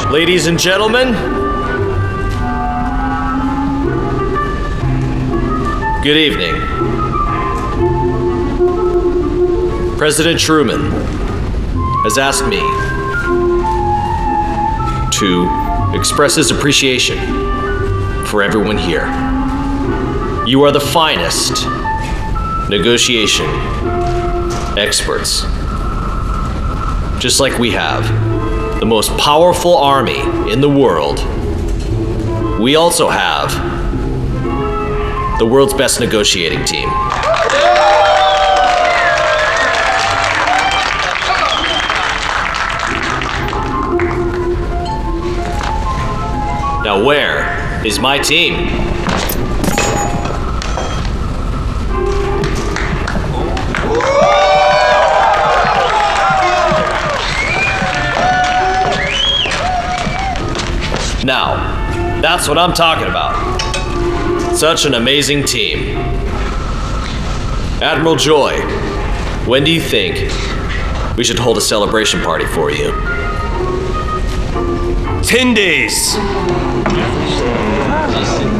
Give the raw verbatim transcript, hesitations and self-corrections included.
Ladies and gentlemen, good evening. President Truman has asked me to express his appreciation for everyone here. You are the finest negotiation experts. Just like we have the most powerful army in the world, we also have the world's best negotiating team. Now, where is my team? Now, that's what I'm talking about. Such an amazing team. Admiral Joy, when do you think we should hold a celebration party for you? Ten days.